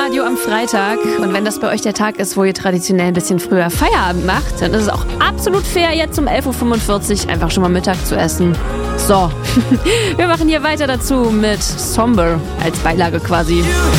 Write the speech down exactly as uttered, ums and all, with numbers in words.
Radio am Freitag. Und wenn das bei euch der Tag ist, wo ihr traditionell ein bisschen früher Feierabend macht, dann ist es auch absolut fair, jetzt um elf Uhr fünfundvierzig einfach schon mal Mittag zu essen. So, wir machen hier weiter dazu mit Somber als Beilage quasi.